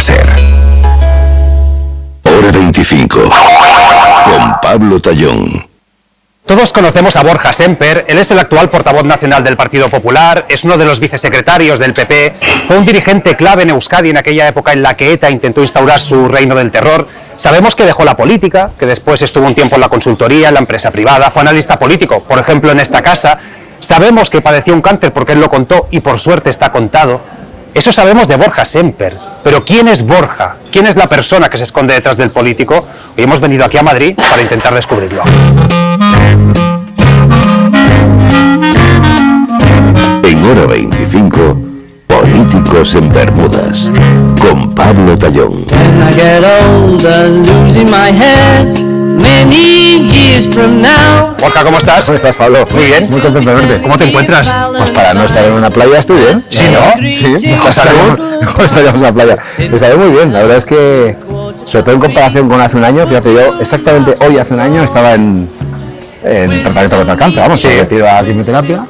ser. Hora 25. Con Pablo Tallón. Todos conocemos a Borja Semper. Él es el actual portavoz nacional del Partido Popular, es uno de los vicesecretarios del PP, fue un dirigente clave en Euskadi en aquella época en la que ETA intentó instaurar su reino del terror. Sabemos que dejó la política, que después estuvo un tiempo en la consultoría, en la empresa privada, fue analista político, por ejemplo en esta casa. Sabemos que padeció un cáncer porque él lo contó y por suerte está contado. Eso sabemos de Borja Semper. Pero ¿quién es Borja? ¿Quién es la persona que se esconde detrás del político? Hoy hemos venido aquí a Madrid para intentar descubrirlo. En Hora 25, Políticos en Bermudas, con Pablo Tallón. Borja, ¿cómo estás? ¿Cómo estás, Pablo? Muy bien. Muy contento de verte. ¿Cómo te encuentras? Pues para no estar en una playa estoy bien. ¿Sí, no? Sí, ¿Mejor salud? mejor estaríamos en la playa. Me salió muy bien, la verdad es que, sobre todo en comparación con hace un año, fíjate, yo exactamente hoy hace un año estaba en tratamiento contra el cáncer, vamos, sometido a quimioterapia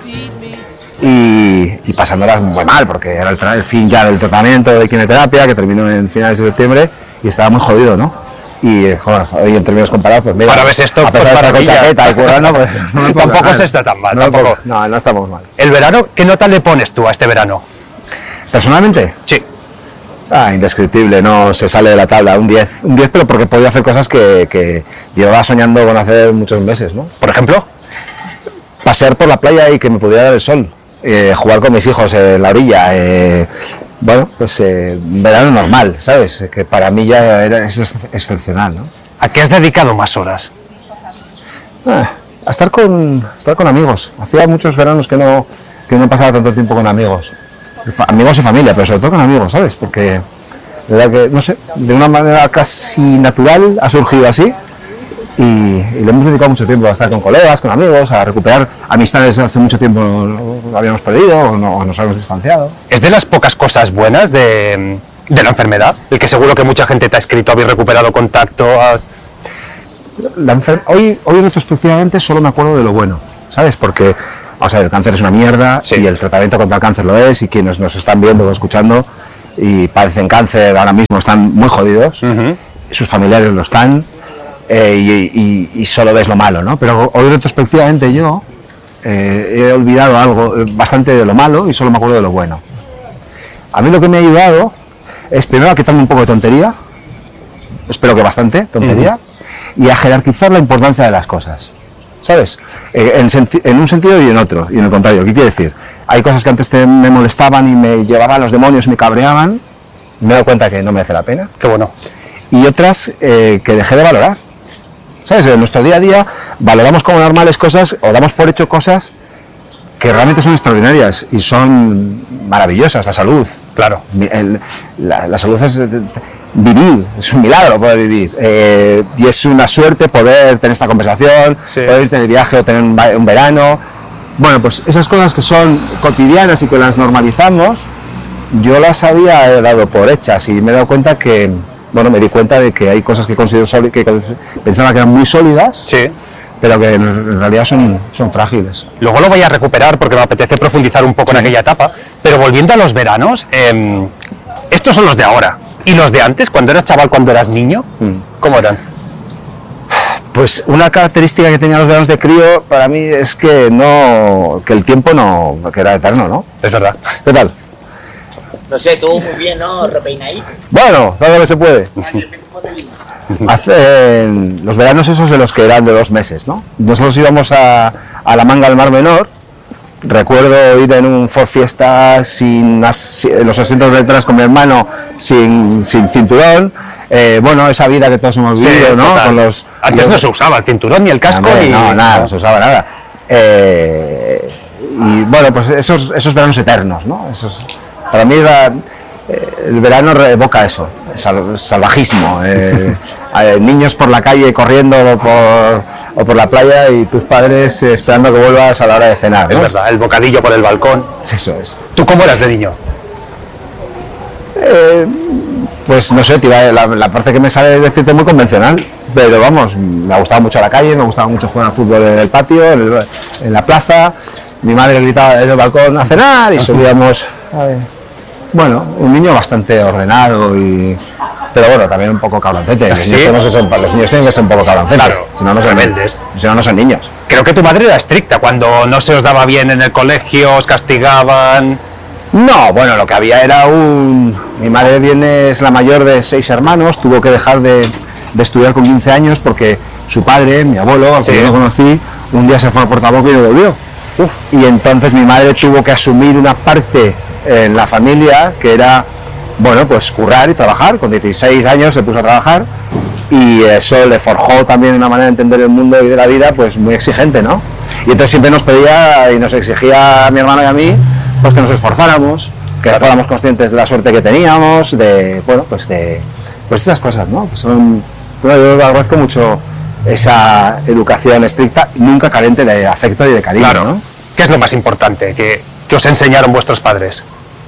y pasándolas muy mal, porque era el fin ya del tratamiento de quimioterapia, que terminó en finales de septiembre, y estaba muy jodido, ¿no? Y joder, hoy en términos comparados, pues mira, ahora ves esto, a pesar de estar con chaqueta y currando, pues tampoco se está tan mal. No estamos mal. ¿El verano? ¿Qué nota le pones tú a este verano? ¿Personalmente? Sí. Indescriptible, no se sale de la tabla, un 10, pero porque podía hacer cosas que llevaba soñando con hacer muchos meses, ¿no? ¿Por ejemplo? Pasear por la playa y que me pudiera dar el sol, jugar con mis hijos en la orilla, bueno, pues verano normal, ¿sabes? Que para mí ya es excepcional, ¿no? ¿A qué has dedicado más horas? A estar con amigos. Hacía muchos veranos que no pasaba tanto tiempo con amigos. Amigos y familia, pero sobre todo con amigos, ¿sabes? Porque, de verdad que, no sé, de una manera casi natural ha surgido así y le hemos dedicado mucho tiempo a estar con colegas, con amigos, a recuperar amistades que hace mucho tiempo lo habíamos perdido o nos habíamos distanciado. ¿Es de las pocas cosas buenas de la enfermedad? El que seguro que mucha gente te ha escrito, habéis recuperado contacto. Hoy retrospectivamente solo me acuerdo de lo bueno, ¿sabes? Porque, o sea, el cáncer es una mierda, sí, y el tratamiento contra el cáncer lo es, y quienes nos están viendo o escuchando y padecen cáncer ahora mismo están muy jodidos, sus familiares lo están, y solo ves lo malo, ¿no? Pero hoy retrospectivamente yo he olvidado algo bastante de lo malo y solo me acuerdo de lo bueno. A mí lo que me ha ayudado es primero a quitarme un poco de tontería, espero que bastante tontería, y a jerarquizar la importancia de las cosas, ¿sabes? En un sentido y en otro, y en el contrario. ¿Qué quiere decir? Hay cosas que antes me molestaban y me llevaban a los demonios y me cabreaban, me he dado cuenta que no merece la pena. Qué bueno. Y otras que dejé de valorar, ¿sabes? En nuestro día a día valoramos como normales cosas o damos por hecho cosas que realmente son extraordinarias y son maravillosas. La salud, claro. La salud es vivir, es un milagro poder vivir, y es una suerte poder tener esta conversación, sí, poder irte de viaje o tener un verano. Bueno, pues esas cosas que son cotidianas y que las normalizamos, yo las había dado por hechas y me he dado cuenta que, bueno, me di cuenta de que hay cosas que considero que pensaba que eran muy sólidas, sí, pero que en realidad son frágiles. Luego lo voy a recuperar porque me apetece profundizar un poco en aquella etapa, pero volviendo a los veranos, estos son los de ahora. ¿Y los de antes, cuando eras chaval, cuando eras niño, cómo eran? Pues una característica que tenían los veranos de crío para mí es que el tiempo que era eterno, ¿no? Es verdad. ¿Qué tal? No sé, tú muy bien, ¿no? Repeinadito. Bueno, ¿sabes lo que se puede? Los veranos esos de los que eran de 2 meses, ¿no? Nosotros íbamos a la Manga del Mar Menor. Recuerdo ir en un Ford Fiesta en los asientos detrás con mi hermano sin cinturón. Bueno, esa vida que todos hemos vivido, sí, ¿no? Antes no se usaba el cinturón ni el casco. No se usaba nada. Y bueno, pues esos veranos eternos, ¿no? Para mí el verano evoca eso, salvajismo. Niños por la calle corriendo por la playa y tus padres esperando que vuelvas a la hora de cenar, ¿no? Es verdad, el bocadillo por el balcón. Eso es. ¿Tú cómo eras de niño? Pues no sé, la parte que me sale es decirte muy convencional, pero vamos, me gustaba mucho la calle, me gustaba mucho jugar al fútbol en el patio, en la plaza. Mi madre gritaba desde el balcón a cenar y subíamos Bueno, un niño bastante ordenado pero bueno, también un poco cabroncete. Los niños tienen que ser un poco cabroncetes, claro, si no, no son niños. Creo que tu madre era estricta, cuando no se os daba bien en el colegio, os castigaban. No, bueno, lo que había era mi madre es la mayor de 6 hermanos, tuvo que dejar de estudiar con 15 años porque su padre, mi abuelo, al que yo no conocí, un día se fue a Portavoz y no volvió. Y entonces mi madre tuvo que asumir una parte en la familia que era, bueno, pues currar y trabajar. Con 16 años se puso a trabajar y eso le forjó también una manera de entender el mundo y de la vida pues muy exigente, ¿no? Y entonces siempre nos pedía y nos exigía a mi hermano y a mí pues que nos esforzáramos, que fuéramos conscientes de la suerte que teníamos, de esas cosas, ¿no? Yo agradezco mucho esa educación estricta, nunca carente de afecto y de cariño, claro, ¿no? ¿Qué es lo más importante que os enseñaron vuestros padres?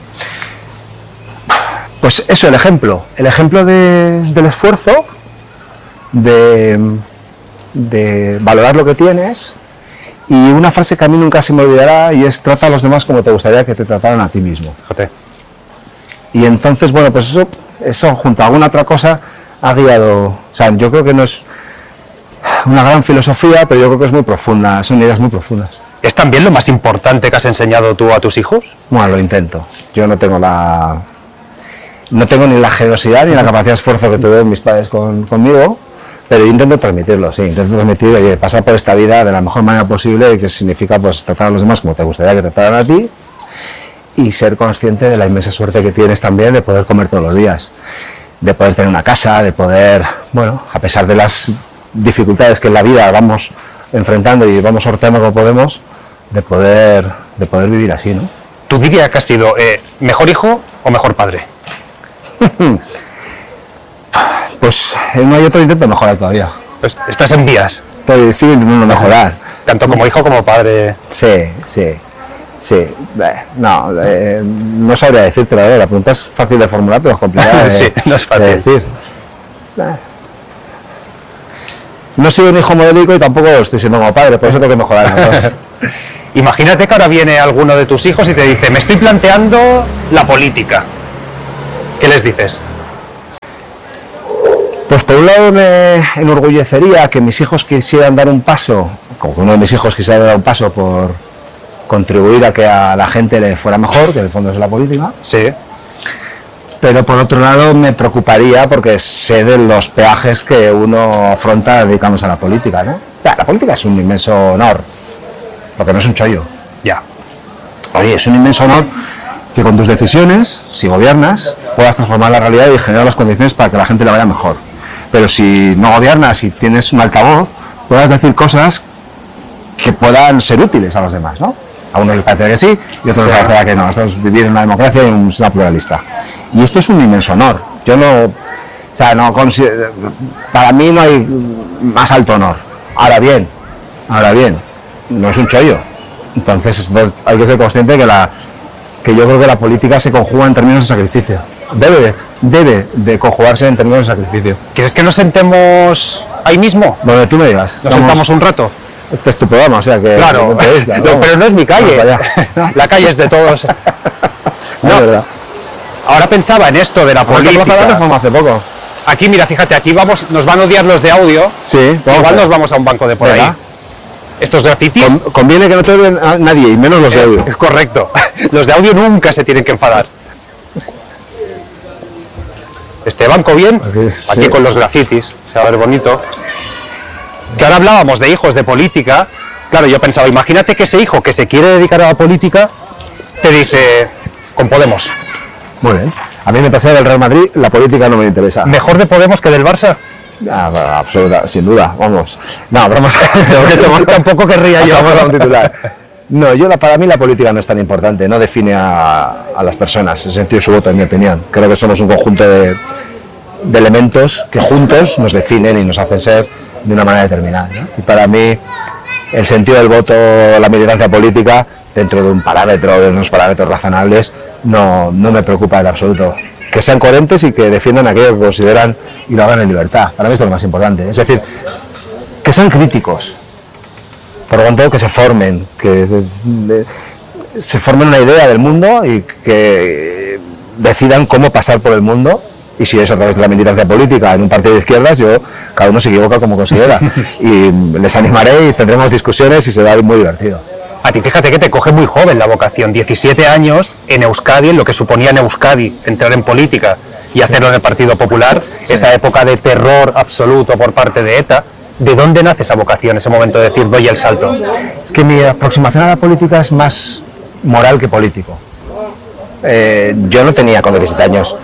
Pues eso, el ejemplo del esfuerzo, de valorar lo que tienes, y una frase que a mí nunca se me olvidará y es: trata a los demás como te gustaría que te trataran a ti mismo. Fíjate. Y entonces, bueno, pues eso junto a alguna otra cosa ha guiado, o sea, yo creo que no es una gran filosofía, pero yo creo que es muy profunda, son ideas muy profundas. ¿Es también lo más importante que has enseñado tú a tus hijos? Bueno, lo intento. Yo no tengo ni la generosidad ni la capacidad de esfuerzo que tuvieron mis padres conmigo, pero yo intento transmitirlo, sí, intento transmitir, oye, pasar por esta vida de la mejor manera posible, que significa pues tratar a los demás como te gustaría que te trataran a ti, y ser consciente de la inmensa suerte que tienes también de poder comer todos los días, de poder tener una casa, de poder, bueno, a pesar de las dificultades que en la vida vamos enfrentando y vamos sorteando como podemos, de poder vivir así, ¿no? ¿Tú dirías que has sido mejor hijo o mejor padre? Pues no hay otro intento de mejorar todavía. Pues estás en vías. Sigo intentando mejorar. Tanto como hijo como padre. Sí. No sabría decirte la verdad. La pregunta es fácil de formular, pero es complicada sí, no es fácil de decir. No soy un hijo modélico y tampoco estoy siendo como padre, por eso tengo que mejorar. Imagínate que ahora viene alguno de tus hijos y te dice: me estoy planteando la política. ¿Qué les dices? Pues por un lado me enorgullecería que mis hijos quisieran dar un paso, como que uno de mis hijos quisiera dar un paso por contribuir a que a la gente le fuera mejor, que en el fondo es la política. Sí. Pero por otro lado me preocuparía porque sé de los peajes que uno afronta dedicándose a la política, ¿no? O sea, la política es un inmenso honor, porque no es un chollo. Ya. Oye, es un inmenso honor que con tus decisiones, si gobiernas, puedas transformar la realidad y generar las condiciones para que la gente le vaya mejor. Pero si no gobiernas y tienes un altavoz, puedas decir cosas que puedan ser útiles a los demás, ¿no? A uno le parecerá que sí y a otros le parecerá que no. Nosotros vivir en una democracia y en una pluralista. Y esto es un inmenso honor. Yo no... O sea, no considero, para mí no hay más alto honor. Ahora bien, no es un chollo. Entonces hay que ser consciente que yo creo que la política se conjuga en términos de sacrificio. Debe de conjugarse en términos de sacrificio. ¿Quieres que nos sentemos ahí mismo? Donde tú me digas. ¿Nos sentamos un rato? Este es tu programa, o sea que... Claro, pero no es mi calle. La calle es de todos. No, es verdad. Ahora pensaba en esto de la política. La reforma hace poco. Aquí, mira, fíjate, aquí nos van a odiar los de audio. Sí. Igual nos vamos a un banco de por ahí. Estos grafitis... Conviene que no te odien a nadie, y menos los de audio. Correcto. Los de audio nunca se tienen que enfadar. Este banco bien, aquí con los grafitis, se va a ver bonito. Que ahora hablábamos de hijos de política. Claro, yo pensaba, imagínate que ese hijo que se quiere dedicar a la política te dice: con Podemos. Muy bien. A mí me pasa del Real Madrid, la política no me interesa. ¿Mejor de Podemos que del Barça? Absoluta, sin duda, vamos. No, bromas. Tampoco querría yo. Vamos a un titular. No, para mí la política no es tan importante, no define a las personas, en el sentido de su voto, en mi opinión. Creo que somos un conjunto de elementos que juntos nos definen y nos hacen ser de una manera determinada, ¿no? Y para mí el sentido del voto, la militancia política, dentro de un parámetro, de unos parámetros razonables, no me preocupa en absoluto. Que sean coherentes y que defiendan aquello que consideran y lo hagan en libertad. Para mí esto es lo más importante. Es decir, que sean críticos. Por lo tanto, que se formen una idea del mundo y que decidan cómo pasar por el mundo, y si es a través de la militancia política en un partido de izquierdas, cada uno se equivoca como considera, y les animaré y tendremos discusiones y será muy divertido. A ti fíjate que te coge muy joven la vocación, 17 años en Euskadi, en lo que suponía en Euskadi entrar en política y hacerlo en el Partido Popular, esa época de terror absoluto por parte de ETA. ¿De dónde nace esa vocación, ese momento de decir doy el salto? Es que mi aproximación a la política es más moral que político. Yo no tenía con 17 años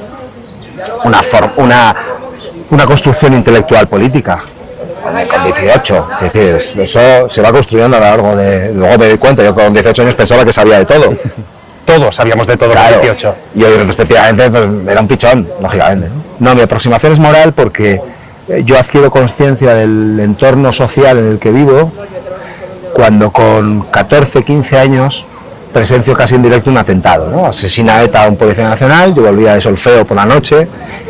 una construcción intelectual política. Con 18, es decir, eso se va construyendo a lo largo de... Luego me doy cuenta, yo con 18 años pensaba que sabía de todo. Todos sabíamos de todo, claro, con 18. Y yo respectivamente pues, era un pichón, lógicamente. No, mi aproximación es moral porque yo adquiero conciencia del entorno social en el que vivo cuando con 14, 15 años presencio casi en directo un atentado, ¿no? Asesina ETA a un policía nacional, yo volvía de solfeo por la noche,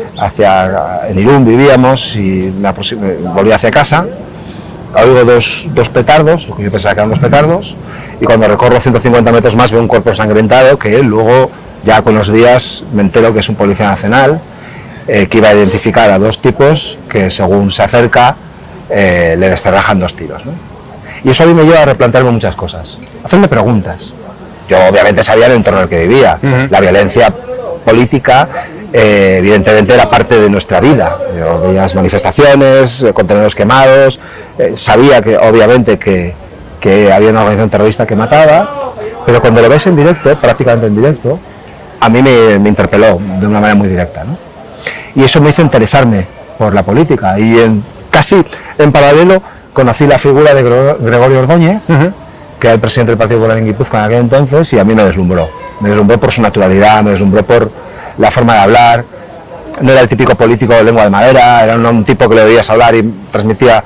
en Irún vivíamos y me volví hacia casa, oigo dos petardos, lo que yo pensaba que eran 2 petardos, y cuando recorro 150 metros más veo un cuerpo ensangrentado que luego, ya con los días, me entero que es un policía nacional que iba a identificar a 2 tipos que según se acerca le desterrajan 2 tiros, ¿no? Y eso a mí me lleva a replantearme muchas cosas, a hacerme preguntas. Yo obviamente sabía el entorno en el que vivía, la violencia política evidentemente era parte de nuestra vida. Yo veía las manifestaciones, contenedores quemados, sabía que obviamente que había una organización terrorista que mataba, pero cuando lo ves en directo, prácticamente en directo, a mí me interpeló de una manera muy directa, ¿no? Y eso me hizo interesarme por la política y casi en paralelo conocí la figura de Gregorio Ordóñez, que era el presidente del Partido Popular en Guipúzcoa en aquel entonces, y a mí me deslumbró por su naturalidad, me deslumbró por la forma de hablar. No era el típico político de lengua de madera, era un tipo que le oías hablar y transmitía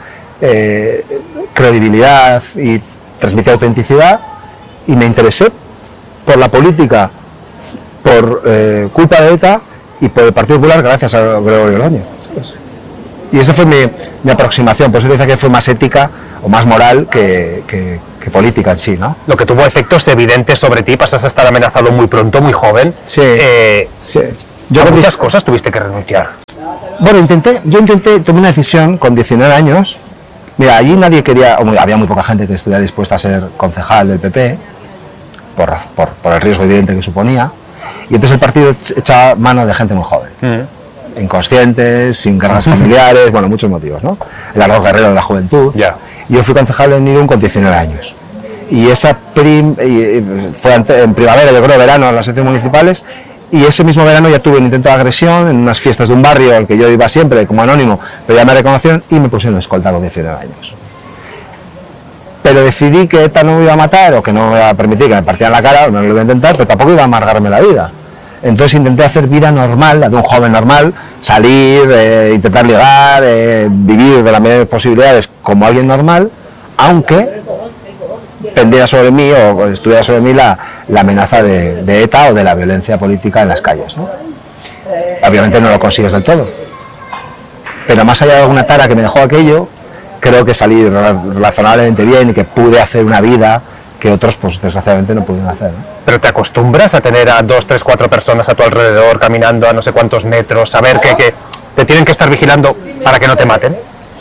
credibilidad y transmitía autenticidad, y me interesé por la política por culpa de ETA y por el Partido Popular gracias a Gregorio Ordóñez, ¿sabes? Y esa fue mi aproximación, por eso dice que fue más ética o más moral que política en sí, ¿no? Lo que tuvo efectos evidentes sobre ti, pasas a estar amenazado muy pronto, muy joven. Sí. Sí. Yo a muchas cosas tuviste que renunciar. Bueno, tomé una decisión con 19 años. Mira, allí nadie quería, había muy poca gente que estuviera dispuesta a ser concejal del PP, por el riesgo evidente que suponía, y entonces el partido echaba mano de gente muy joven. Inconscientes, sin cargas familiares, bueno, muchos motivos, ¿no? El ardor guerrero de la juventud. Yeah. Yo fui concejal en Irún con 19 años. Y esa fue en primavera, yo creo, verano, en las elecciones municipales, y ese mismo verano ya tuve un intento de agresión en unas fiestas de un barrio al que yo iba siempre como anónimo, pero ya me reconocieron y me pusieron escolta con 19 años. Pero decidí que ETA no me iba a matar o que no me iba a permitir que me partieran la cara, no lo iba a intentar, pero tampoco iba a amargarme la vida. Entonces intenté hacer vida normal, la de un joven normal, salir, intentar ligar, vivir de las medias posibilidades como alguien normal, aunque pendiera sobre mí o estuviera sobre mí la amenaza de ETA o de la violencia política en las calles, ¿no? Obviamente no lo consigues del todo, pero más allá de alguna tara que me dejó aquello, creo que salí razonablemente bien y que pude hacer una vida que otros, pues desgraciadamente, no pudieron hacer, ¿no? Pero te acostumbras a tener a 2, 3, 4 personas a tu alrededor caminando a no sé cuántos metros, saber que te tienen que estar vigilando para que no te maten.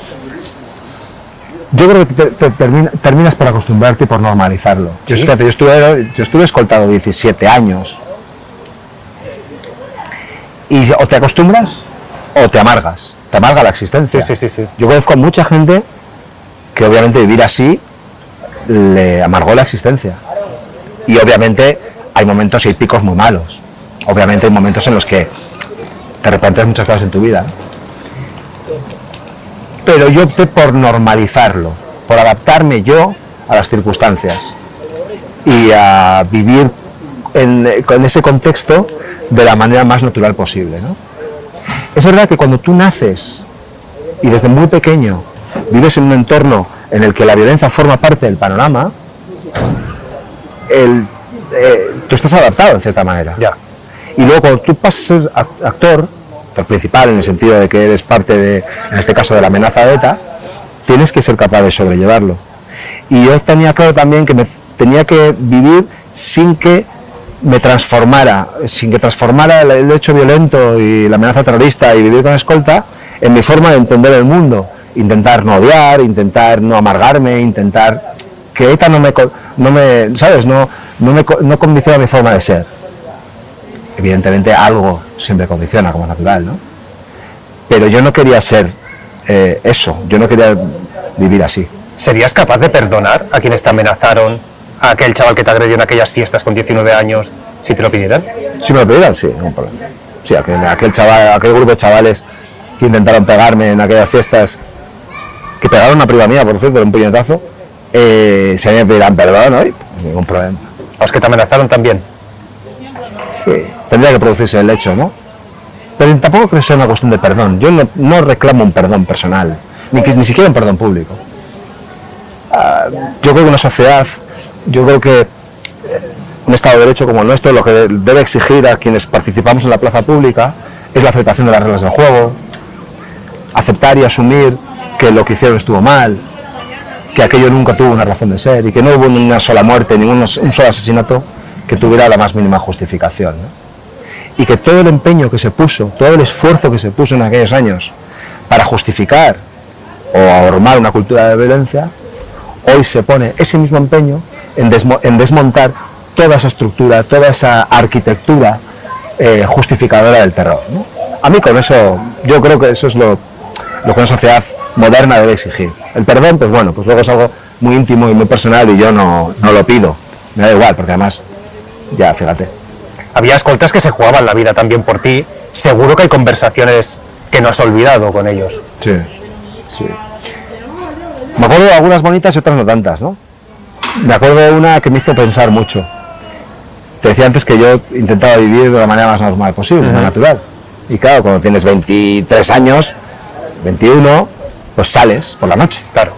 Yo creo que terminas por acostumbrarte y por normalizarlo. ¿Sí? Fíjate, yo estuve escoltado 17 años. Y o te acostumbras o te amargas. Te amarga la existencia. Sí. Yo conozco a mucha gente que obviamente vivir así le amargó la existencia. Y obviamente hay momentos y hay picos muy malos. Obviamente hay momentos en los que te replanteas muchas cosas en tu vida. Pero yo opté por normalizarlo, por adaptarme yo a las circunstancias y a vivir con ese contexto de la manera más natural posible, ¿no? Es verdad que cuando tú naces y desde muy pequeño vives en un entorno en el que la violencia forma parte del panorama, tú estás adaptado en cierta manera. Ya. Y luego cuando tú pasas a ser actor principal, en el sentido de que eres parte en este caso de la amenaza de ETA, tienes que ser capaz de sobrellevarlo. Y yo tenía claro también que me tenía que vivir sin que me transformara, sin que transformara el hecho violento y la amenaza terrorista y vivir con escolta, en mi forma de entender el mundo. Intentar no odiar, intentar no amargarme, intentar que ETA no me condiciona mi forma de ser. Evidentemente algo siempre condiciona, como es natural, ¿no? Pero yo no quería ser eso, yo no quería vivir así. ¿Serías capaz de perdonar a quienes te amenazaron, a aquel chaval que te agredió en aquellas fiestas con 19 años, si te lo pidieran? Si me lo pidieran, sí, ningún problema. Sí, aquel grupo de chavales que intentaron pegarme en aquellas fiestas, que pegaron una prima mía, por cierto, de un puñetazo, si a mí me pedirán perdón hoy, ningún problema. ¿A los que te amenazaron también? Sí, tendría que producirse el hecho, ¿no? Pero tampoco creo que sea una cuestión de perdón. Yo no reclamo un perdón personal, ni siquiera un perdón público. Yo creo que una sociedad, yo creo que un Estado de Derecho como el nuestro, lo que debe exigir a quienes participamos en la plaza pública es la aceptación de las reglas del juego, aceptar y asumir que lo que hicieron estuvo mal, que aquello nunca tuvo una razón de ser y que no hubo ni una sola muerte, ni un solo asesinato que tuviera la más mínima justificación, ¿no? Y que todo el empeño que se puso, todo el esfuerzo que se puso en aquellos años para justificar o adormar una cultura de violencia, hoy se pone ese mismo empeño en desmontar toda esa estructura, toda esa arquitectura justificadora del terror, ¿no? A mí con eso, yo creo que eso es lo que una sociedad moderna debe exigir. El perdón, pues bueno, pues luego es algo muy íntimo y muy personal y yo no lo pido, me da igual, porque además, ya, fíjate. Había escoltas que se jugaban la vida también por ti, seguro que hay conversaciones que no has olvidado con ellos. Sí, sí. Me acuerdo de algunas bonitas y otras no tantas, ¿no? Me acuerdo de una que me hizo pensar mucho. Te decía antes que yo intentaba vivir de la manera más normal posible, más natural. Y claro, cuando tienes 23 años, 21, pues sales por la noche. Claro.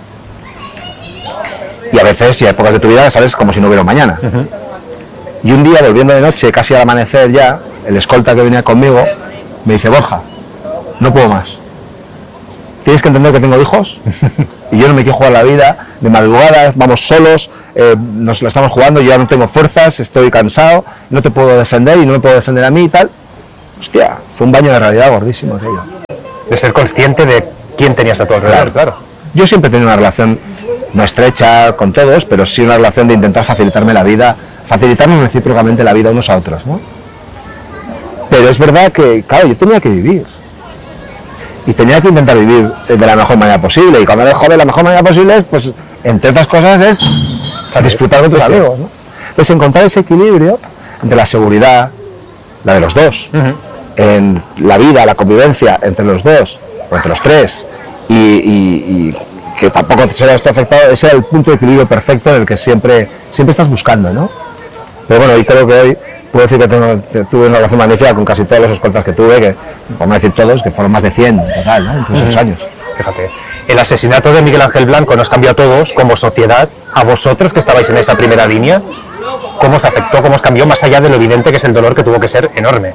Y a veces, y a épocas de tu vida, sales como si no hubiera un mañana. Y un día, volviendo de noche, casi al amanecer ya, el escolta que venía conmigo me dice: Borja, no puedo más. Tienes que entender que tengo hijos y yo no me quiero jugar la vida de madrugada, vamos solos, nos la estamos jugando, yo ya no tengo fuerzas, estoy cansado, no te puedo defender y no me puedo defender a mí y tal. Hostia, fue un baño de realidad gordísimo aquello. De ser consciente de quién tenías a tu alrededor, claro. Yo siempre he tenido una relación no estrecha con todos, pero sí una relación de intentar facilitarme la vida, facilitarnos recíprocamente la vida unos a otros, ¿no? Pero es verdad que, claro, yo tenía que vivir. Y tenía que intentar vivir de la mejor manera posible. Y cuando eres joven, la mejor manera posible es, pues, entre otras cosas, es disfrutar con tus amigos, ¿no? Entonces, encontrar ese equilibrio entre la seguridad, la de los dos, en la vida, la convivencia entre los dos, o entre los tres, y que tampoco se vea esto afectado, ese es el punto de equilibrio perfecto en el que siempre estás buscando, ¿no? Pero bueno, y creo que hoy puedo decir que tuve una relación magnífica con casi todos los escoltas que tuve, que, por no decir todos, que fueron más de 100 en total, ¿no? En todos esos años. Fíjate, el asesinato de Miguel Ángel Blanco nos cambió a todos como sociedad, a vosotros que estabais en esa primera línea. ¿Cómo os afectó, cómo os cambió, más allá de lo evidente que es el dolor que tuvo que ser enorme?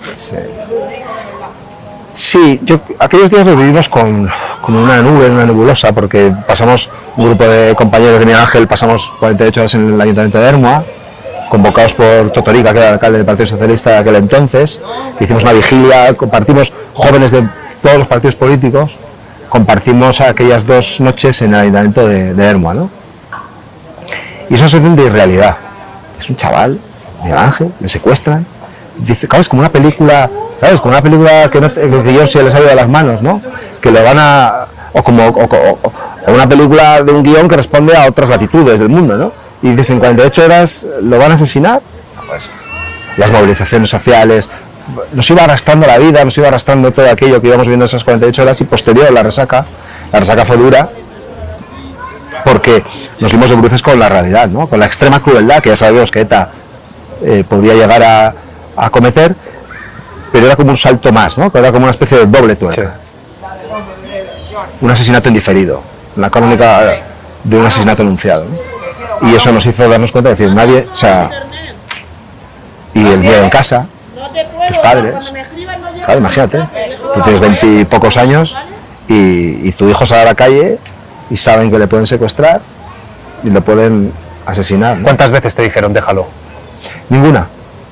Sí, aquellos días lo vivimos con una nube, una nebulosa, porque pasamos, un grupo de compañeros de Miguel Ángel, pasamos 48 horas en el Ayuntamiento de Ermua, convocados por Totorica, que era el alcalde del Partido Socialista de aquel entonces. Hicimos una vigilia, compartimos, jóvenes de todos los partidos políticos, compartimos aquellas 2 noches en el Ayuntamiento de Ermua, ¿no? Y es una sensación de irrealidad. Es un chaval, Miguel Ángel, le secuestran. Dice, claro, es como una película, ¿sabes? Como una película que el guión se les ha ido de las manos, ¿no? Que lo van a... O una película de un guión que responde a otras latitudes del mundo, ¿no? Y dices, en 48 horas lo van a asesinar. Pues, las movilizaciones sociales, nos iba arrastrando la vida, nos iba arrastrando todo aquello que íbamos viendo esas 48 horas, y posterior la resaca fue dura, porque nos dimos de bruces con la realidad, ¿no? Con la extrema crueldad que ya sabemos que ETA podía llegar a cometer, pero era como un salto más, ¿no? Era como una especie de doble tuerca. Sí. Un asesinato indiferido, la crónica de un asesinato anunciado, ¿no? Y eso nos hizo darnos cuenta de decir, nadie, o sea, y el miedo en casa, tus padres, claro, imagínate, tú tienes 20 y pocos años y tu hijo sale a la calle y saben que le pueden secuestrar y lo pueden asesinar, ¿no? ¿Cuántas veces te dijeron déjalo? Ninguna.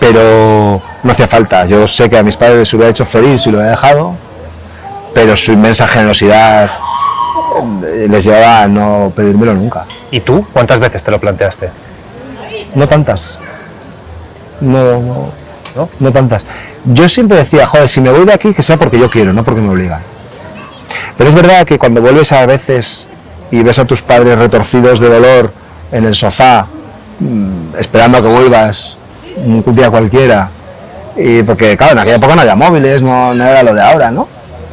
pero no hacía falta. Yo sé que a mis padres les hubiera hecho feliz si lo hubiera dejado, pero su inmensa generosidad les llevaba a no pedírmelo nunca. ¿Y tú? ¿Cuántas veces te lo planteaste? No tantas. No tantas. Yo siempre decía, joder, si me voy de aquí, que sea porque yo quiero, no porque me obligan. Pero es verdad que cuando vuelves a veces y ves a tus padres retorcidos de dolor en el sofá, esperando a que vuelvas un día cualquiera, y porque claro, en aquella época no había móviles, no era lo de ahora, ¿no?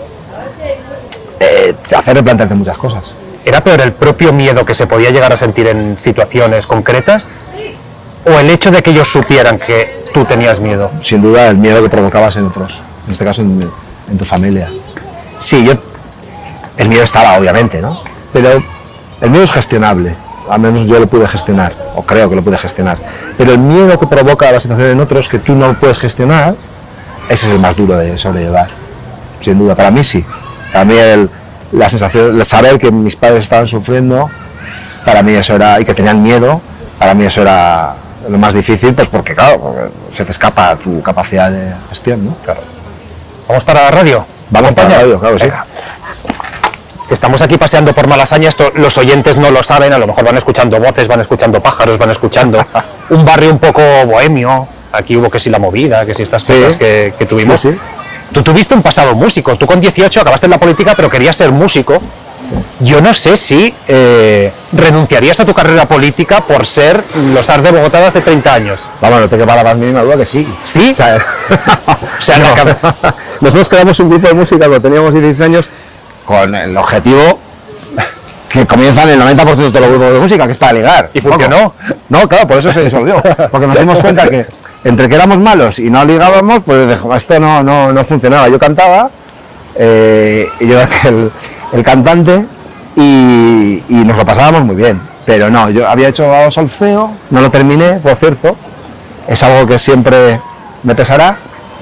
Te hace replantearte muchas cosas. ¿Era peor el propio miedo que se podía llegar a sentir en situaciones concretas o el hecho de que ellos supieran que tú tenías miedo? Sin duda el miedo que provocabas en otros, en este caso en tu familia. Sí, el miedo estaba obviamente, ¿no? Pero el miedo es gestionable, al menos yo lo pude gestionar, o creo que lo pude gestionar. Pero el miedo que provoca la situación en otros que tú no puedes gestionar, ese es el más duro de sobrellevar, sin duda. Para mí sí. Para mí la sensación, el saber que mis padres estaban sufriendo, para mí eso era, y que tenían miedo, para mí eso era lo más difícil, pues porque claro, se te escapa tu capacidad de gestión, ¿no? Claro. ¿Vamos para la radio? Vamos para la radio, claro, sí. Estamos aquí paseando por Malasaña, esto los oyentes no lo saben, a lo mejor van escuchando voces, van escuchando pájaros, van escuchando un barrio un poco bohemio. Aquí hubo que si la movida, que si estas cosas que tuvimos. Sí, sí. Tú tuviste un pasado músico, tú con 18 acabaste en la política, pero querías ser músico. Sí. Yo no sé si renunciarías a tu carrera política por ser los Ars de Bogotá de hace 30 años. Vamos, no te quepa la más mínima duda que sí. ¿Sí? O sea, no. Nosotros creamos un grupo de música cuando teníamos 16 años con el objetivo que comienzan el 90% de todos los grupos de música, que es para ligar. ¿Y funcionó? No, claro, por eso se disolvió. Porque nos dimos cuenta que entre que éramos malos y no ligábamos, pues esto no funcionaba. Yo cantaba, y yo era el cantante, y nos lo pasábamos muy bien. Pero no, yo había hecho solfeo, no lo terminé, por cierto. Es algo que siempre me pesará.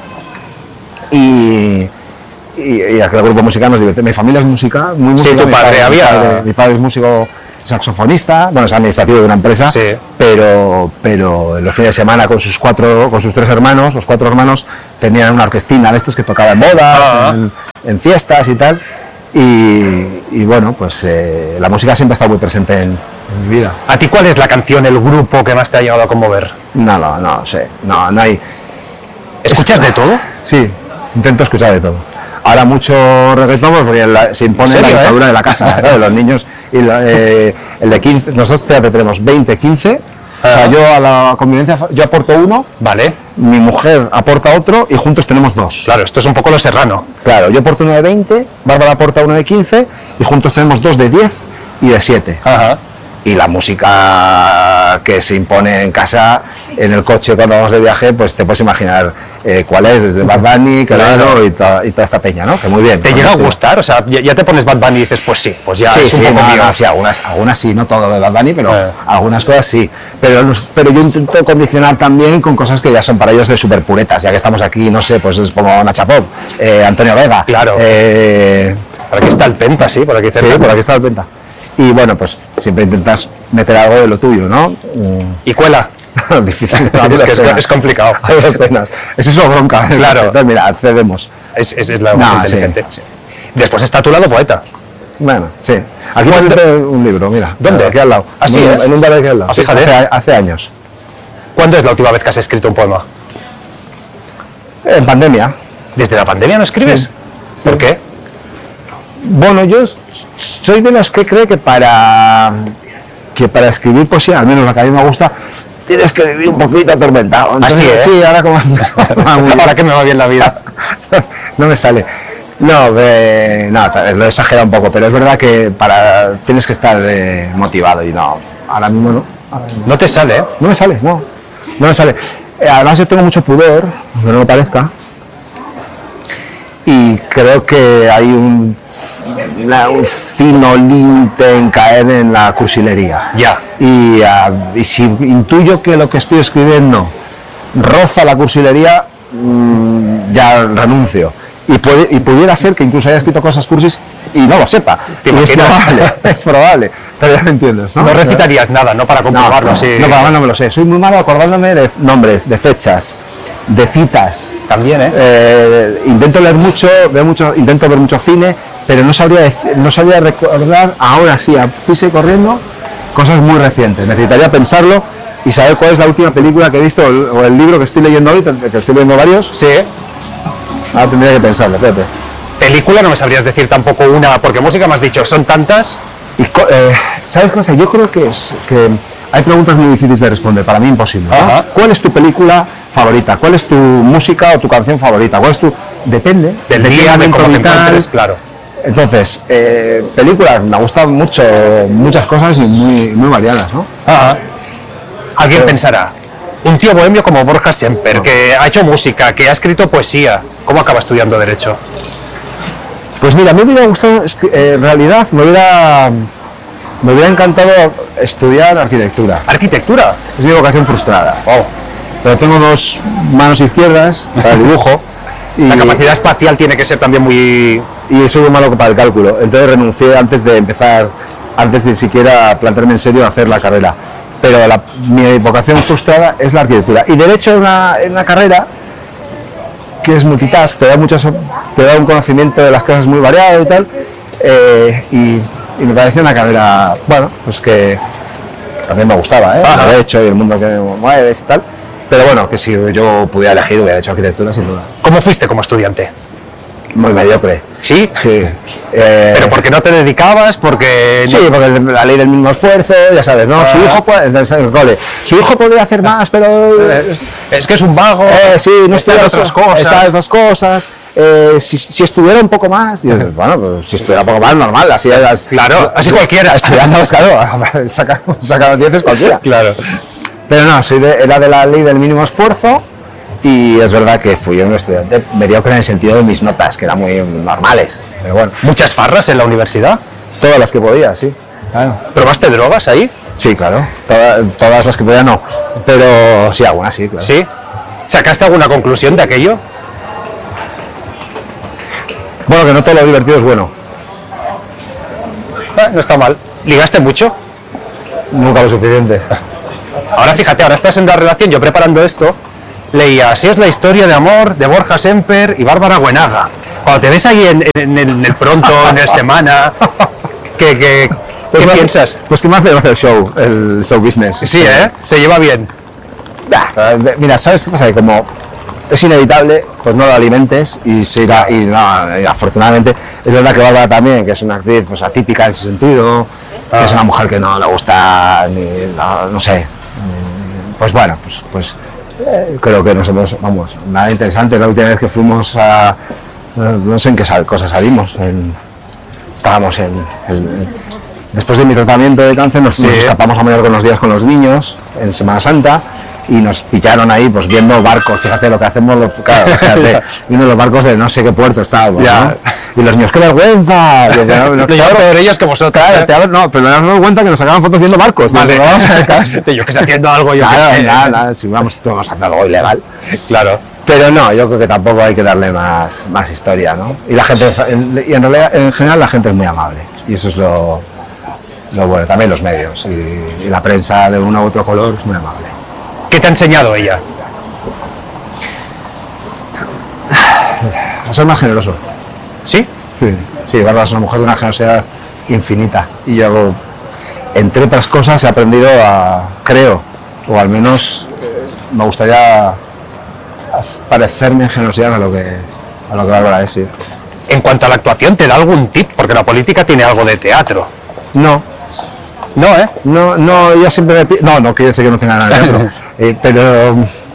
Y aquel grupo musical nos divierte. Mi familia es música, muy música. Sí, tu padre había... Mi padre es músico saxofonista, bueno, es administrativo de una empresa, sí. pero en los fines de semana con sus 3 hermanos, los 4 hermanos, tenían una orquestina de estas que tocaba en bodas, en fiestas y tal. Y bueno, pues la música siempre ha estado muy presente en mi vida. ¿A ti cuál es la canción, el grupo que más te ha llegado a conmover? No sé, no hay... ¿Escuchas de todo? Sí, intento escuchar de todo. Ahora mucho reggaetón porque se impone la dictadura de la casa, ¿sabes? Los niños, y el de 15, nosotros tenemos 20, 15, o sea, yo a la convivencia, yo aporto uno, vale. Mi mujer aporta otro y juntos tenemos 2. Claro, esto es un poco lo serrano. Claro, yo aporto uno de 20, Bárbara aporta uno de 15 y juntos tenemos 2 de 10 y de 7. Ajá. Y la música que se impone en casa, en el coche cuando vamos de viaje, pues te puedes imaginar cuál es, desde Bad Bunny, claro, y toda esta peña, ¿no? Que muy bien. ¿Te llega a gustar? O sea, ya te pones Bad Bunny y dices, pues sí, pues ya es un poco mío. Sí, algunas sí, no todo de Bad Bunny, pero algunas cosas sí. Pero yo intento condicionar también con cosas que ya son para ellos de súper puretas, ya que estamos aquí, no sé, pues es como Nacha Pop, Antonio Vega. Claro. Por aquí está el Penta, sí, por aquí cerca. Sí, por aquí está el Penta. Y bueno, pues siempre intentas meter algo de lo tuyo, ¿no? ¿Y cuela? Difícil. Es complicado. Es eso bronca. Claro. Entonces, mira, accedemos. Es la más inteligente. Sí. Después está tu lado poeta. Bueno, sí. Aquí me un libro, mira. ¿Dónde? Aquí al lado. ¿Así es? En un bar aquí al lado. Fíjate. Hace años. ¿Cuándo es la última vez que has escrito un poema? En pandemia. ¿Desde la pandemia no escribes? Sí. ¿Por qué? Bueno, yo soy de los que cree que para escribir poesía, al menos la que a mí me gusta, tienes que vivir un poquito atormentado. Entonces, así es. Sí, ahora como ahora que me va bien la vida. No me sale. No, lo he exagerado un poco, pero es verdad que tienes que estar motivado y no, ahora mismo no. No te sale, ¿eh? No me sale, no me sale. Además yo tengo mucho pudor, aunque no me parezca, y creo que hay un fino límite en caer en la cursilería. Ya. Y si intuyo que lo que estoy escribiendo roza la cursilería, ya renuncio. y pudiera ser que incluso haya escrito cosas cursis y no lo sepa. ¿Te Y imaginas? es probable, pero ya me entiendes, ¿no? No recitarías nada, ¿no? Para comprobarlo así. No, para más no me lo sé. Soy muy malo acordándome de nombres, de fechas, de citas. También, ¿eh? Intento leer mucho, intento ver mucho cine, pero no sabría recordar ahora sí, a prisa y corriendo, cosas muy recientes. Necesitaría pensarlo y saber cuál es la última película que he visto o el libro que estoy leyendo hoy, que estoy leyendo varios. Sí. Ahora tendría que pensarlo, fíjate. Película no me sabrías decir tampoco una, porque música me has dicho, son tantas. Y, ¿sabes qué? Yo creo que hay preguntas muy difíciles de responder, para mí imposible, ¿no? Ajá. ¿Cuál es tu película favorita? ¿Cuál es tu música o tu canción favorita? ¿Cuál es tu...? Depende Del de qué día, de momento cómo te vital. encuentres, claro. Entonces, películas, me gustan mucho, muchas cosas y muy variadas, ¿no? Ajá. Alguien pensará, un tío bohemio como Borja Semper, que ha hecho música, que ha escrito poesía, ¿cómo acaba estudiando Derecho? Pues mira, a mí me hubiera gustado, en realidad me hubiera encantado estudiar arquitectura. ¿Arquitectura? Es mi vocación frustrada. Pero tengo dos manos izquierdas para el dibujo. Y, La capacidad espacial tiene que ser también muy... y soy muy malo para el cálculo. Entonces renuncié antes de siquiera plantearme en serio a hacer la carrera. Pero mi vocación frustrada es la arquitectura. Y Derecho es una carrera que es multitask, te da un conocimiento de las cosas muy variado y tal, y me pareció una carrera, bueno, pues que también me gustaba, el derecho y el mundo que me mueve y tal, pero bueno, que si yo pudiera elegir hubiera hecho arquitectura sin duda. ¿Cómo fuiste como estudiante? Muy mediocre. ¿Sí? Sí. ¿Pero por qué no te dedicabas? Porque... Sí, porque la ley del mínimo esfuerzo, ya sabes, ¿no? Su hijo podría hacer más, pero... Es que es un vago, sí, no estudia otras cosas. Estas dos cosas. Si estudiara un poco más, y dices, bueno, pues si estudiara un poco más, normal, así es. Claro, así cualquiera. Estudiando, claro, saca 10 cualquiera. Claro. Pero no, era de la ley del mínimo esfuerzo. Y es verdad que fui un estudiante mediocre en el sentido de mis notas, que eran muy normales, pero bueno. ¿Muchas farras en la universidad? Todas las que podía, sí. Claro. ¿Probaste drogas ahí? Sí, claro. Todas las que podía no, pero sí, algunas sí, claro. ¿Sí? ¿Sacaste alguna conclusión de aquello? Bueno, que no todo lo divertido es bueno. No está mal. ¿Ligaste mucho? Nunca lo suficiente. Ahora fíjate, ahora estás en la relación, yo preparando esto, leía, así es la historia de amor de Borja Semper y Bárbara Buenaga. Cuando te ves ahí en el Pronto, en el Semana, ¿qué piensas? Pues que me hace el show business. Sí, se lleva bien. Mira, ¿sabes qué pasa? Que como es inevitable, pues no lo alimentes y se irá. Y afortunadamente, es verdad que Bárbara también, que es una actriz pues, atípica en ese sentido, que es una mujer que no le gusta, no sé. Pues bueno, pues creo que nos hemos, nada interesante. La última vez que fuimos no sé en qué cosa salimos. Estábamos después de mi tratamiento de cáncer, nos escapamos a Mallorca unos días con los niños en Semana Santa y nos pillaron ahí, pues viendo barcos. Fíjate lo que hacemos, fíjate, viendo los barcos de no sé qué puerto estábamos, ¿no? Y los niños, ¡qué vergüenza! Peor ellos que vosotros. No, pero nos damos cuenta que nos sacaban fotos viendo barcos. Vale. Yo que estoy haciendo algo, nada, si vamos a hacer algo ilegal. Claro. Pero no, yo creo que tampoco hay que darle más historia, ¿no? Y la gente, y en realidad, en general, la gente es muy amable. Y eso es lo bueno, también los medios y la prensa de uno u otro color es muy amable. ¿Qué te ha enseñado ella? A ser más generoso. ¿Sí? Sí, Bárbara es una mujer de una generosidad infinita. Y yo, entre otras cosas, he aprendido creo, o al menos me gustaría parecerme en generosidad a lo que Bárbara es, sí. En cuanto a la actuación, ¿te da algún tip? Porque la política tiene algo de teatro. No, ella siempre me pide... No quiere decir que no tenga nada de teatro. Pero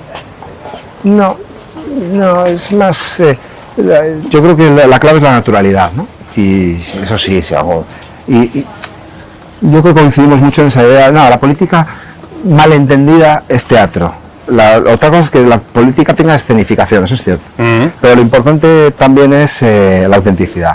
no, es más... yo creo que la clave es la naturalidad, ¿no? Y eso sí hago. Y yo creo que coincidimos mucho en esa idea. No, la política mal entendida es teatro. Otra cosa es que la política tenga escenificación, eso es cierto. Pero lo importante también es la autenticidad.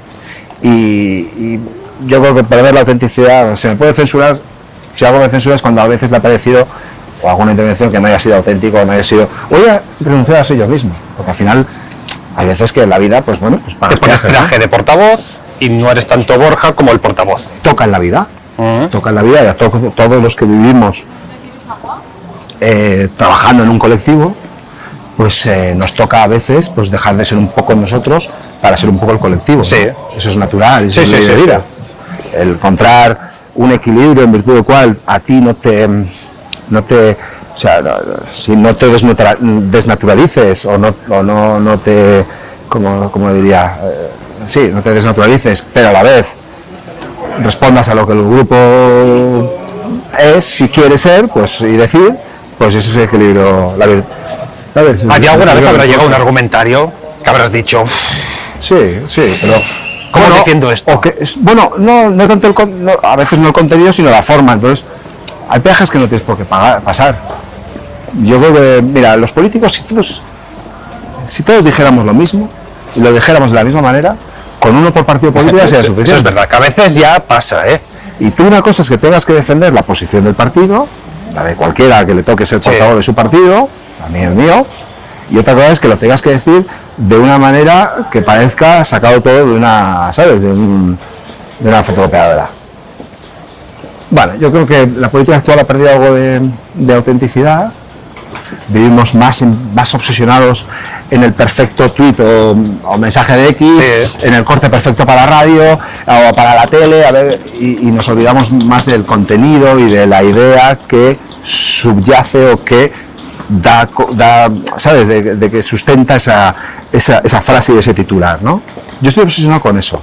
Y yo creo que perder la autenticidad, se me puede censurar, si algo me censura es cuando a veces le ha parecido, o alguna intervención que no haya sido auténtico, no haya sido... Voy a renunciar a ser yo mismo, porque al final Hay veces que en la vida, pues bueno, pues te pones traje de portavoz y no eres tanto Borja como el portavoz. Toca en la vida, toca en la vida, y a todos los que vivimos trabajando en un colectivo, pues nos toca a veces pues dejar de ser un poco nosotros para ser un poco el colectivo. Sí. ¿No? Eso es natural, eso es ley de vida. El encontrar un equilibrio en virtud del cual a ti no te o sea, si no te desnaturalices o no te, como diría, sí, no te desnaturalices, pero a la vez respondas a lo que el grupo es, si quiere ser, pues y decir, pues ese es el equilibrio. ¿A ti alguna vez habrá llegado un argumentario que habrás dicho? Sí, pero ¿cómo defiendo esto? Bueno, no tanto a veces no el contenido, sino la forma. Entonces, hay peajes que no tienes por qué pasar. Yo creo que, mira, los políticos, si todos dijéramos lo mismo y lo dijéramos de la misma manera, con uno por partido político sería suficiente. Eso es verdad, que a veces ya pasa, ¿eh? Y tú, una cosa es que tengas que defender la posición del partido, la de cualquiera que le toque ser portavoz de su partido, a mí el mío, y otra cosa es que lo tengas que decir de una manera que parezca sacado todo de una, ¿sabes?, de una fotocopiadora. Bueno, yo creo que la política actual ha perdido algo de autenticidad. Vivimos más obsesionados en el perfecto tuit o mensaje de X, en el corte perfecto para la radio o para la tele, y nos olvidamos más del contenido y de la idea que subyace o que da ¿sabes?, de que sustenta esa frase y ese titular, ¿no? Yo estoy obsesionado con eso,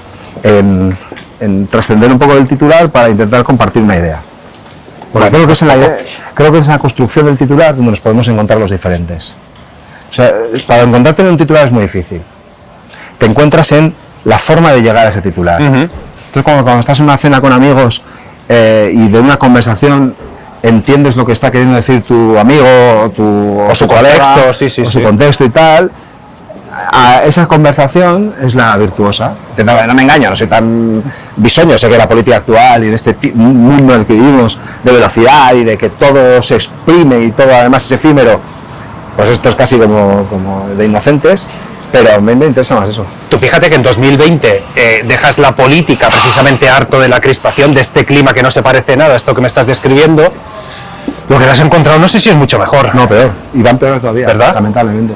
en trascender un poco del titular para intentar compartir una idea. Porque creo que es en la construcción del titular donde nos podemos encontrar los diferentes. O sea, para encontrarte en un titular es muy difícil. Te encuentras en la forma de llegar a ese titular. Entonces, cuando estás en una cena con amigos y de una conversación entiendes lo que está queriendo decir tu amigo o su colega, su contexto y tal, esa conversación es la virtuosa. No me engaño, no soy tan bisoño, sé que la política actual y en este mundo en el que vivimos de velocidad y de que todo se exprime y todo además es efímero, pues esto es casi como de inocentes, pero me interesa más eso. Tú fíjate que en 2020 dejas la política precisamente harto de la crispación, de este clima que no se parece nada a esto que me estás describiendo. Lo que has encontrado no sé si es mucho mejor. No, peor, y van peor todavía, ¿verdad? Lamentablemente.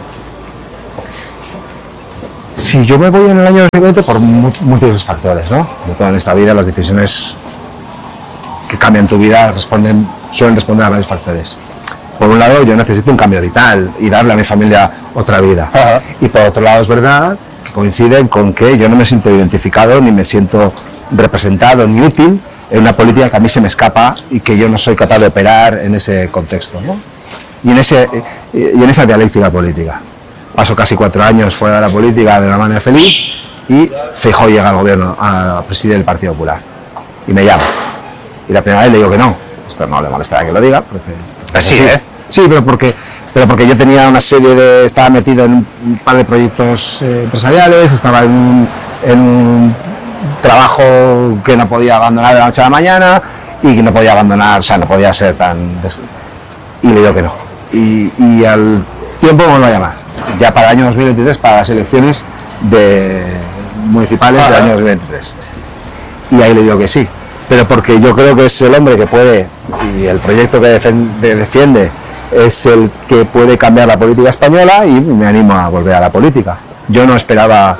Si yo me voy en el año 2020 por múltiples factores, ¿no? De todo en esta vida, las decisiones que cambian tu vida suelen responder a varios factores. Por un lado, yo necesito un cambio vital y darle a mi familia otra vida. Ajá. Y por otro lado, es verdad que coinciden con que yo no me siento identificado, ni me siento representado, ni útil en una política que a mí se me escapa y que yo no soy capaz de operar en ese contexto, ¿no? Y en esa dialéctica política. Paso casi 4 años fuera de la política de una manera feliz y Feijóo llega al gobierno a presidir el Partido Popular y me llama. Y la primera vez le digo que no. Esto no le molestará que lo diga. Sí, pero porque yo tenía una serie estaba metido en un par de proyectos empresariales, estaba en un trabajo que no podía abandonar de la noche a la mañana y que no podía abandonar, o sea, no podía ser y le digo que no. Y al tiempo me vuelvo a llamar. Ya para el año 2023, para las elecciones municipales del año 2023. Y ahí le digo que sí, pero porque yo creo que es el hombre que puede, y el proyecto que defiende es el que puede cambiar la política española, y me animo a volver a la política. Yo no esperaba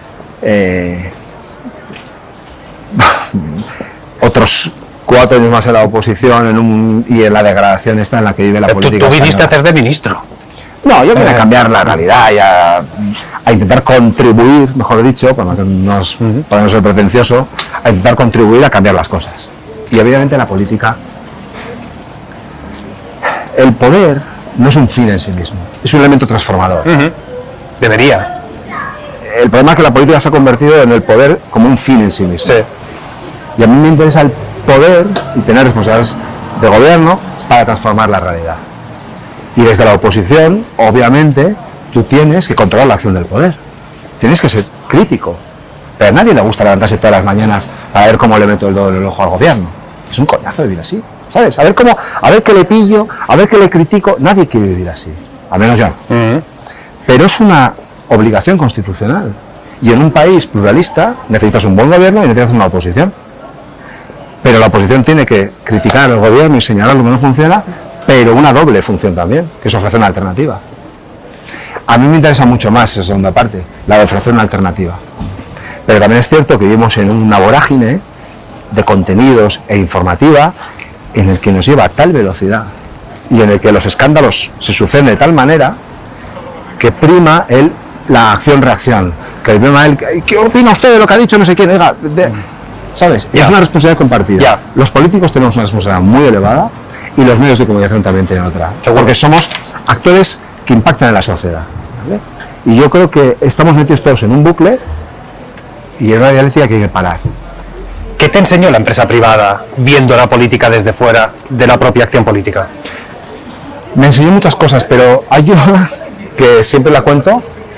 otros 4 años más en la oposición y en la degradación esta en la que vive la política. Tú viniste española. a hacer de ministro. No, yo quería cambiar la realidad y a intentar contribuir, mejor dicho, para no ser pretencioso, a intentar contribuir a cambiar las cosas. Y evidentemente la política, el poder no es un fin en sí mismo, es un elemento transformador. Debería. El problema es que la política se ha convertido en el poder como un fin en sí mismo. Sí. Y a mí me interesa el poder y tener responsabilidades de gobierno para transformar la realidad. Y desde la oposición, obviamente, tú tienes que controlar la acción del poder. Tienes que ser crítico. Pero a nadie le gusta levantarse todas las mañanas a ver cómo le meto el dedo en el ojo al gobierno. Es un coñazo vivir así, ¿sabes? A ver qué le pillo, a ver qué le critico. Nadie quiere vivir así, al menos yo. Pero es una obligación constitucional. Y en un país pluralista necesitas un buen gobierno y necesitas una oposición. Pero la oposición tiene que criticar al gobierno y señalar lo que no funciona, pero una doble función también, que es ofrecer una alternativa. A mí me interesa mucho más esa segunda parte, la de ofrecer una alternativa. Pero también es cierto que vivimos en una vorágine de contenidos e informativa en el que nos lleva a tal velocidad y en el que los escándalos se suceden de tal manera que prima la acción-reacción. Que prima ¿qué opina usted de lo que ha dicho no sé quién? Oiga, ¿sabes? Es una responsabilidad compartida. Los políticos tenemos una responsabilidad muy elevada y los medios de comunicación también tienen otra. Porque somos actores que impactan en la sociedad. ¿Vale? Y yo creo que estamos metidos todos en un bucle y en una dialéctica que hay que parar. ¿Qué te enseñó la empresa privada viendo la política desde fuera de la propia acción política? Me enseñó muchas cosas, pero hay una que siempre la cuento,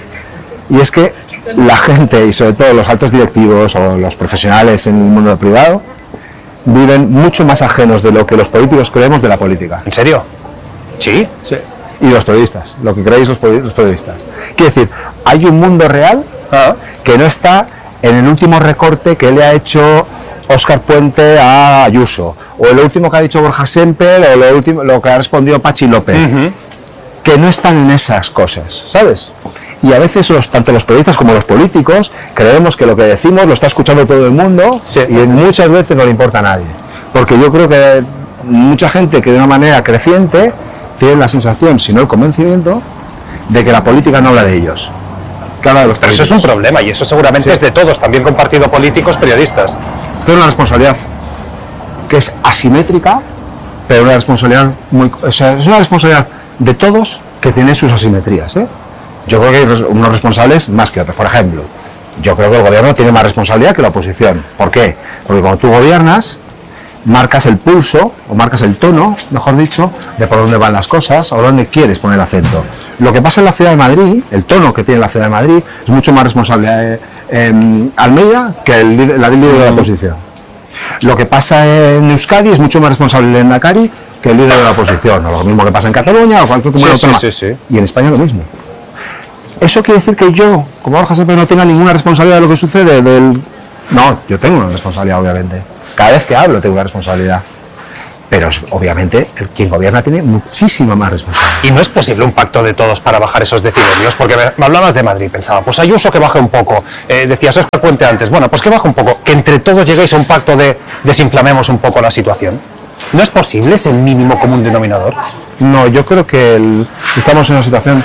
y es que la gente, y sobre todo los altos directivos o los profesionales en el mundo privado, viven mucho más ajenos de lo que los políticos creemos de la política. ¿En serio? ¿Sí? Sí. Y los periodistas, lo que creéis los periodistas. Quiero decir, hay un mundo real que no está en el último recorte que le ha hecho Óscar Puente a Ayuso, o lo último que ha dicho Borja Semper, o lo que ha respondido Pachi López, que no están en esas cosas, ¿sabes? Y a veces tanto los periodistas como los políticos creemos que lo que decimos lo está escuchando todo el mundo, y muchas veces no le importa a nadie. Porque yo creo que mucha gente que de una manera creciente tiene la sensación, si no el convencimiento, de que la política no habla de ellos. Que habla de los políticos. Pero eso es un problema, y eso seguramente es de todos, también con partido políticos, periodistas. Esto es una responsabilidad que es asimétrica, pero una responsabilidad es una responsabilidad de todos que tiene sus asimetrías, ¿eh? Yo creo que hay unos responsables más que otros. Por ejemplo, yo creo que el gobierno tiene más responsabilidad que la oposición. ¿Por qué? Porque cuando tú gobiernas, marcas el pulso, o marcas el tono, mejor dicho, de por dónde van las cosas o dónde quieres poner acento. Lo que pasa en la Ciudad de Madrid, el tono que tiene la Ciudad de Madrid, es mucho más responsable Almeida que la líder de la oposición. Lo que pasa en Euskadi es mucho más responsable el Lehendakari que el líder de la oposición, o lo mismo que pasa en Cataluña o cualquier comunidad autónoma. Y en España lo mismo. ¿Eso quiere decir que yo, como Borja Semper, no tenga ninguna responsabilidad de lo que sucede? No, yo tengo una responsabilidad, obviamente. Cada vez que hablo tengo una responsabilidad. Pero obviamente quien gobierna tiene muchísima más responsabilidad. ¿Y no es posible un pacto de todos para bajar esos decibelios? Porque me hablabas de Madrid, pensaba, pues Ayuso que baje un poco. Decías Óscar Puente antes, bueno, pues que baje un poco. Que entre todos lleguéis a un pacto de desinflamemos un poco la situación. ¿No es posible ese mínimo común denominador? No, yo creo que estamos en una situación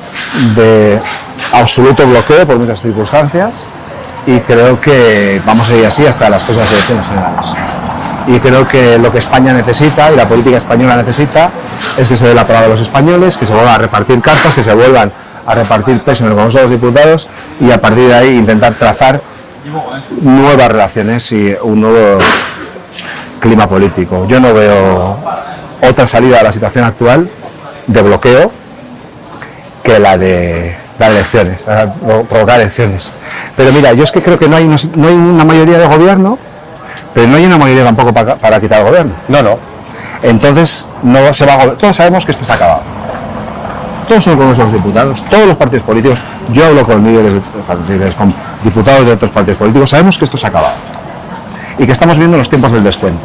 de absoluto bloqueo por muchas circunstancias y creo que vamos a ir así hasta las próximas elecciones generales. Y creo que lo que España necesita y la política española necesita es que se dé la palabra a los españoles, que se vuelvan a repartir cartas, que se vuelvan a repartir peso en el Congreso de los Diputados y a partir de ahí intentar trazar nuevas relaciones y un nuevo clima político. Yo no veo otra salida a la situación actual de bloqueo que la de dar elecciones, provocar elecciones. Pero mira, yo es que creo que no hay una mayoría de gobierno, pero no hay una mayoría tampoco para quitar el gobierno. No. Entonces, no se va a todos sabemos que esto se ha acabado. Todos son con los diputados, todos los partidos políticos, yo hablo con líderes, con diputados de otros partidos políticos, sabemos que esto se ha acabado. Y que estamos viendo los tiempos del descuento.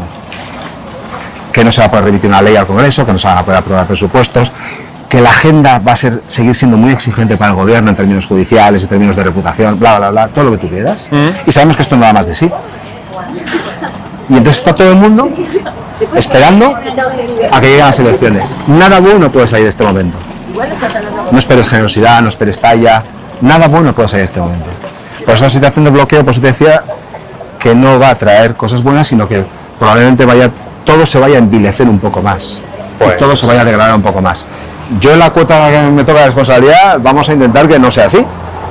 Que no se va a poder remitir una ley al Congreso, que no se van a poder aprobar presupuestos, que la agenda va a seguir siendo muy exigente para el gobierno en términos judiciales, en términos de reputación, bla, bla, bla, todo lo que tú quieras. Y sabemos que esto no da más de sí. Y entonces está todo el mundo esperando a que lleguen las elecciones. Nada bueno puede salir de este momento. No esperes generosidad, no esperes talla, nada bueno puede salir de este momento. Por eso la situación de bloqueo, pues te decía que no va a traer cosas buenas, sino que probablemente todo se vaya a envilecer un poco más. Pues todo se vaya a degradar un poco más. Yo en la cuota que me toca de responsabilidad vamos a intentar que no sea así.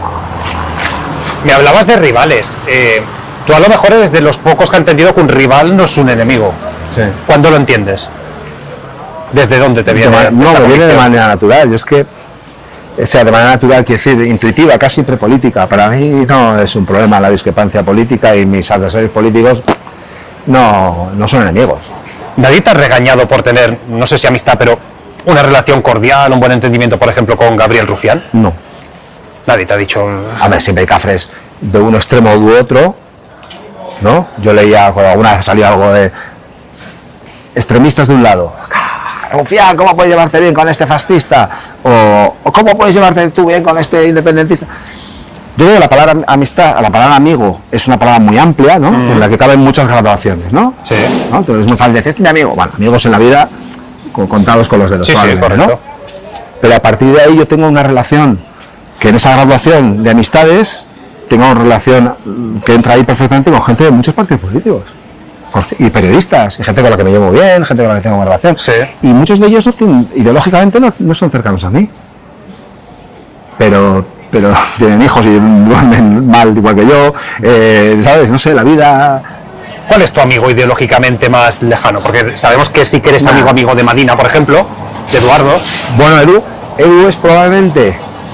Me hablabas de rivales. Tú a lo mejor eres de los pocos que ha entendido que un rival no es un enemigo. Sí. ¿Cuándo lo entiendes? ¿Desde dónde te viene? No, me viene de manera natural. Yo es que, o sea, de manera natural, quiero decir, intuitiva, casi prepolítica. Para mí no es un problema la discrepancia política y mis adversarios políticos no son enemigos. ¿Nadie te ha regañado por tener, no sé si amistad, pero una relación cordial, un buen entendimiento, por ejemplo, con Gabriel Rufián? No. Nadie te ha dicho... A ver, siempre hay cafres de un extremo u otro, ¿no? Yo leía, cuando alguna vez salía algo de extremistas de un lado. Rufián, ¿cómo puedes llevarte bien con este fascista? O ¿cómo puedes llevarte tú bien con este independentista? Yo creo que la palabra amistad, la palabra amigo, es una palabra muy amplia, ¿no? En la que caben muchas graduaciones, ¿no? Sí. ¿No? Entonces es muy fácil decir, este es mi amigo. Bueno, amigos en la vida, contados con los dedos. Sí, sí, correcto. ¿no? Pero a partir de ahí yo tengo una relación, que en esa graduación de amistades, tengo una relación que entra ahí perfectamente con gente de muchos partidos políticos. Y periodistas, y gente con la que me llevo bien, gente con la que tengo una relación. Sí. Y muchos de ellos ideológicamente no son cercanos a mí. Pero tienen hijos y duermen mal igual que yo, ¿sabes? No sé, la vida... ¿Cuál es tu amigo ideológicamente más lejano? Porque sabemos que sí que eres amigo de Madina, por ejemplo, de Eduardo. Bueno, Edu es probablemente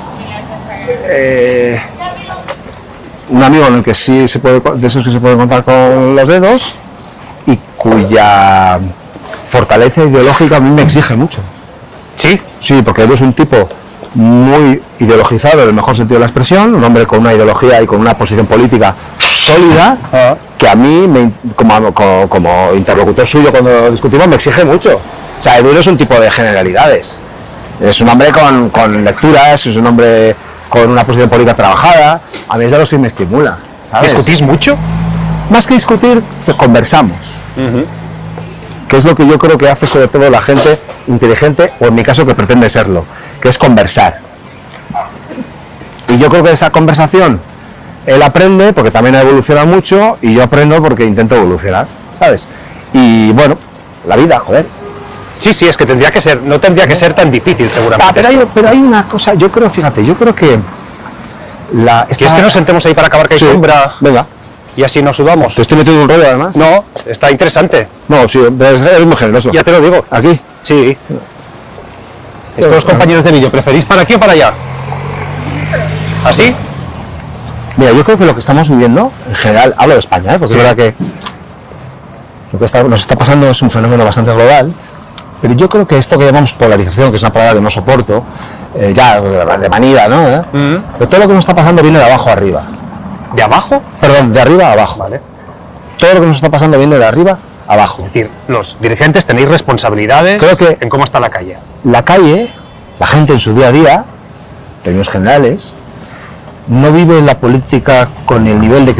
un amigo en el que sí se puede, de esos que se puede contar con los dedos, y cuya fortaleza ideológica a mí me exige mucho. ¿Sí? Sí, porque Edu es un tipo muy ideologizado en el mejor sentido de la expresión, un hombre con una ideología y con una posición política sólida, que a mí, como interlocutor suyo cuando discutimos, me exige mucho. O sea, Edu no es un tipo de generalidades. Es un hombre con lecturas, es un hombre con una posición política trabajada. A mí es de los que me estimula, ¿sabes? ¿Discutís mucho? Más que discutir, conversamos. Que es lo que yo creo que hace sobre todo la gente inteligente, o en mi caso que pretende serlo, que es conversar. Y yo creo que esa conversación, él aprende porque también ha evolucionado mucho, y yo aprendo porque intento evolucionar, ¿sabes? Y bueno, la vida, joder. Sí, es que no tendría que ser tan difícil, seguramente. Pero hay una cosa, yo creo que ¿Quieres que nos sentemos ahí para acabar que hay sombra? Venga. Y así nos sudamos. ¿Te estoy metiendo un rollo además? No, está interesante. No, sí, eres muy generoso. Ya te lo digo. ¿Aquí? Sí. Estos compañeros de vídeo, ¿preferís para aquí o para allá? ¿Así? Mira, yo creo que lo que estamos viviendo, en general, hablo de España, porque es verdad que lo que nos está pasando es un fenómeno bastante global, pero yo creo que esto que llamamos polarización, que es una palabra que no soporto, ya de manida, ¿no? Pero todo lo que nos está pasando viene de abajo a arriba. ¿De abajo? Perdón, de arriba a abajo. Vale. Todo lo que nos está pasando viene de arriba a abajo. Es decir, los dirigentes tenéis responsabilidades en cómo está la calle. La calle, la gente en su día a día, en términos generales, no vive la política con el nivel de